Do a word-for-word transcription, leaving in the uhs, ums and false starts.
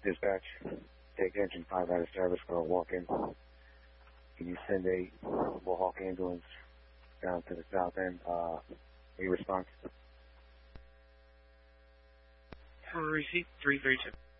Dispatch, take engine five out of service for a walk-in. Can you send a Mohawk ambulance down to the south end? Uh, a response? Receipt three three two.